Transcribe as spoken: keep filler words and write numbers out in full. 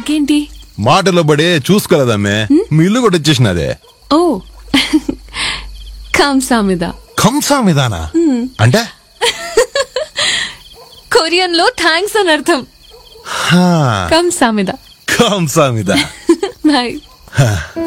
ఇంకేంటి? మాటలో పడే చూసుకోలేదమ్మే, మీ ఇల్లు కూడా వచ్చేసినదే. ఓ కంసామిద. కంసామిదానా అంటే? కొరియన్ లో థ్యాంక్స్ అని అర్థం. కంసామిద. కంసామిద. బాయ్.